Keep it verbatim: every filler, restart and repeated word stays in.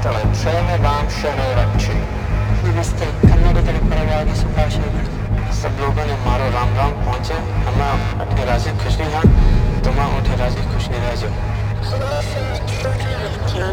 ಮಾತಳ ಕ್ಷೇಮೆ ರಾम शरणो रक्षे। नमस्ते, ಕನ್ನಡದ ಪರವಾಗಿ ಶುಭಾಶಯಗಳು। सब लोगों ने मारो राम राम पहुँचे हमें अठे राजी खुशी हाँ तुम उठे राजी खुशी रह जाओ।